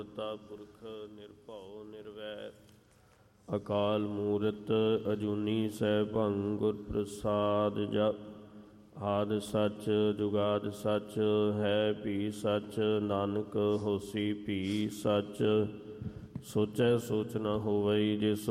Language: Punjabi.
ਤਾ ਪੁਰਖ ਨਿਰਭਉ ਨਿਰਵੈਰ ਅਕਾਲ ਮੂਰਤ ਅਜੂਨੀ ਸੈਭੰ ਗੁਰ ਪ੍ਰਸਾਦ ਜਪ ਆਦਿ ਸੱਚ ਜੁਗਾਦਿ ਸੱਚ ਹੈ ਭੀ ਸੱਚ ਨਾਨਕ ਹੋਸੀ ਭੀ ਸੱਚ ਸੋਚੈ ਸੋਚ ਨ ਹੋਵਈ ਜੇ